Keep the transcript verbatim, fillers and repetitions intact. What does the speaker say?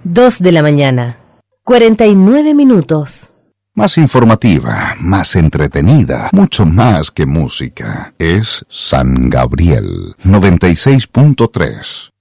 Dos de la mañana, cuarenta y nueve minutos. Más informativa, más entretenida, mucho más que música. Es San Gabriel noventa y seis punto tres.